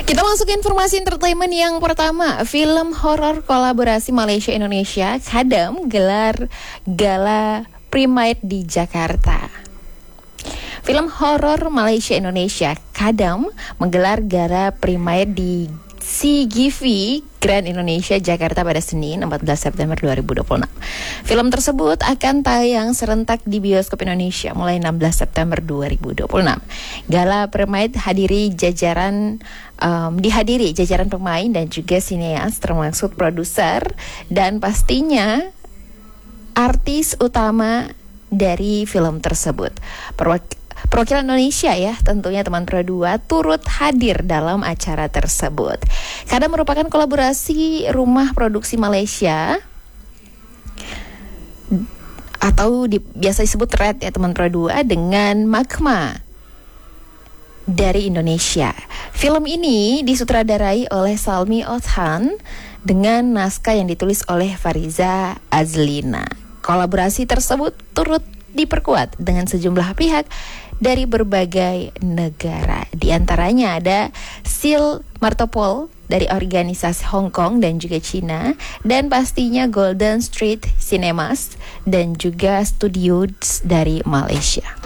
Kita masuk ke informasi entertainment yang pertama. Film horor kolaborasi Malaysia Indonesia Kadam gelar gala Pride di Jakarta. Film horor Malaysia Indonesia Kadam menggelar gala Pride di CGV Grand Indonesia Jakarta pada Senin 14 September 2026. Film tersebut akan tayang serentak di bioskop Indonesia mulai 16 September 2026. Gala Pride dihadiri jajaran pemain dan juga sineas termasuk produser dan pastinya artis utama dari film tersebut. Perwakilan Indonesia ya, tentunya teman Pro 2 turut hadir dalam acara tersebut. Kadam merupakan kolaborasi rumah produksi Malaysia atau biasa disebut Red ya teman Pro 2 dengan Magma dari Indonesia. Film ini disutradarai oleh Salmi Othan dengan naskah yang ditulis oleh Fariza Azlina. Kolaborasi tersebut turut diperkuat dengan sejumlah pihak dari berbagai negara. Di antaranya ada Sil Martopol dari organisasi Hong Kong dan juga Cina, dan pastinya Golden Street Cinemas dan juga Studios dari Malaysia.